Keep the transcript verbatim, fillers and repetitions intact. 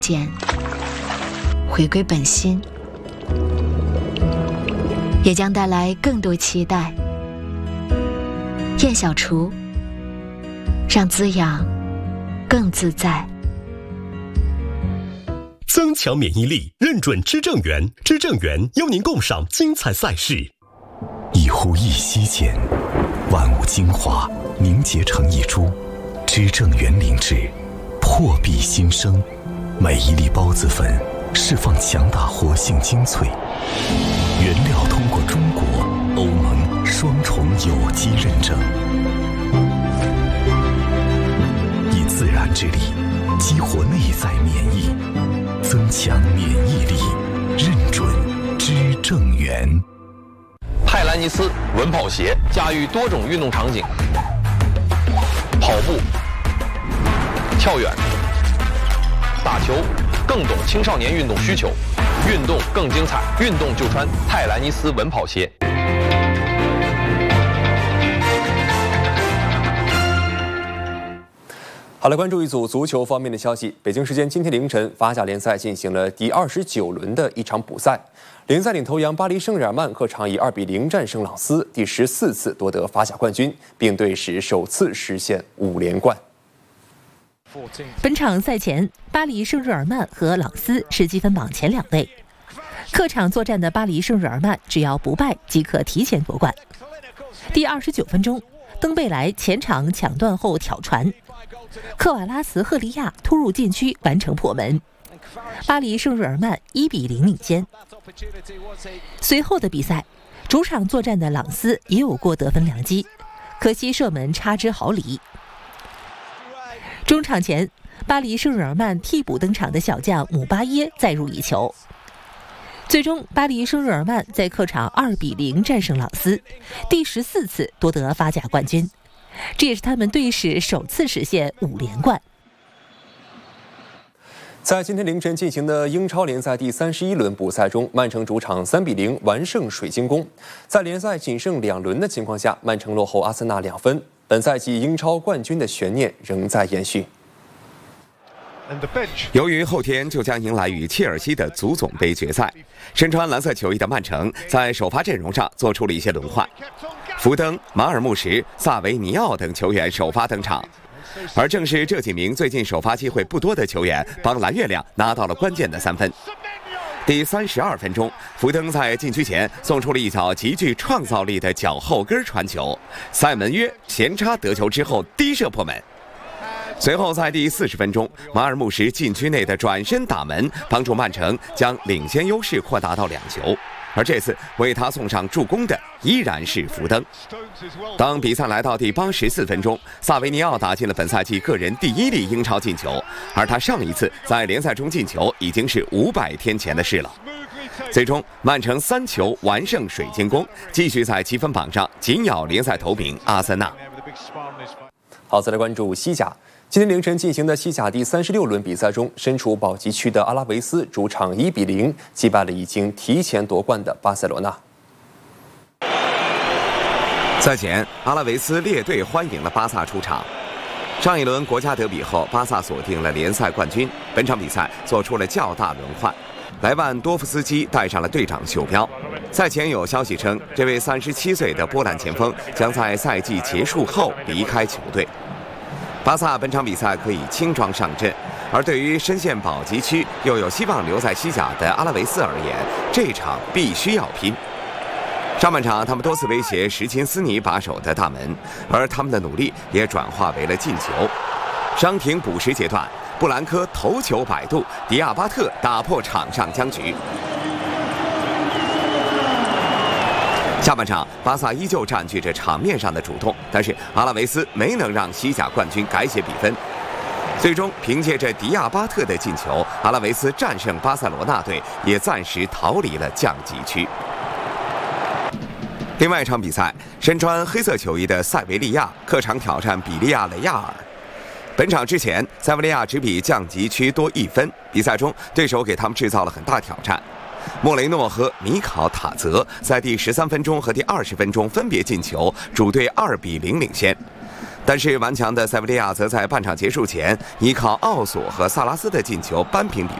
间，回归本心，也将带来更多期待。燕小厨，让滋养更自在。 增强免疫力，认准知正源，知正源邀您共赏精彩赛事。 一呼一吸间，万物精华凝结成一株，知正源灵芝，破壁新生。每一粒孢子粉释放强大活性精粹，原料通过中国、欧盟双重有机认证，以自然之力激活内在免疫，增强免疫力，认准知正源。 泰兰尼斯稳跑鞋驾驭多种运动场景，跑步、跳远、打球，更懂青少年运动需求，运动更精彩，运动就穿泰兰尼斯稳跑鞋。 好了，关注一组足球方面的消息。北京时间今天凌晨，法甲联赛进行了第二十九轮的一场补赛。联赛领头羊巴黎圣日耳曼客场以二比零战胜朗斯，第十四次夺得法甲冠军，并队史首次实现五连冠。 本场赛前，巴黎圣日耳曼和朗斯是积分榜前两位。客场作战的巴黎圣日耳曼只要不败即可提前夺冠。第二十九分钟，登贝莱前场抢断后挑传，科瓦拉斯赫利亚突入禁区完成破门，巴黎圣日耳曼一比零领先。随后的比赛，主场作战的朗斯也有过得分良机，可惜射门差之毫厘。中场前，巴黎圣日耳曼替补登场的小将姆巴耶再入一球。最终，巴黎圣日耳曼在客场二比零战胜朗斯，第十四次夺得法甲冠军，这也是他们队史首次实现五连冠。 在今天凌晨进行的英超联赛第三十一轮补赛中，曼城主场三比零完胜水晶宫。在联赛仅剩两轮的情况下，曼城落后阿森纳两分。本赛季英超冠军的悬念仍在延续。 由于后天就将迎来与切尔西的足总杯决赛，身穿蓝色球衣的曼城在首发阵容上做出了一些轮换，福登、马尔穆什、萨维尼奥等球员首发登场。而正是这几名最近首发机会不多的球员，帮蓝月亮拿到了关键的三分。第三十二分钟，福登在禁区前送出了一脚极具创造力的脚后跟传球，塞门约前插得球之后低射破门。随后在第四十分钟，马尔穆什禁区内的转身打门，帮助曼城将领先优势扩大到两球。而这次为他送上助攻的依然是福登。当比赛来到第八十四分钟，萨维尼奥打进了本赛季个人第一粒英超进球，而他上一次在联赛中进球已经是五百天前的事了。最终，曼城三球完胜水晶宫，继续在积分榜上紧咬联赛头名阿森纳。 好，再来关注西甲。今天凌晨进行的西甲第三十六轮比赛中，身处保级区的阿拉维斯主场一比零击败了已经提前夺冠的巴塞罗那。 赛前，阿拉维斯列队欢迎了巴萨出场。上一轮国家德比后，巴萨锁定了联赛冠军。本场比赛做出了较大轮换，莱万多夫斯基戴上了队长袖标。赛前有消息称，这位三十七岁的波兰前锋将在赛季结束后离开球队。巴萨本场比赛可以轻装上阵，而对于深陷保级区又有希望留在西甲的阿拉维斯而言，这场必须要拼。上半场他们多次威胁什琴斯尼把守的大门，而他们的努力也转化为了进球。伤停补时阶段，布兰科头球摆渡，迪亚巴特打破场上僵局。下半场，巴萨依旧占据着场面上的主动，但是阿拉维斯没能让西甲冠军改写比分。最终，凭借着迪亚巴特的进球，阿拉维斯战胜巴塞罗那队，也暂时逃离了降级区。另外一场比赛，身穿黑色球衣的塞维利亚客场挑战比利亚雷亚尔。本场之前，塞维利亚只比降级区多一分，比赛中对手给他们制造了很大挑战。莫雷诺和米考塔泽在第十三分钟和第二十分钟分别进球，主队二比零领先。 但是顽强的塞维利亚则在半场结束前依靠奥索和萨拉斯的进球扳平比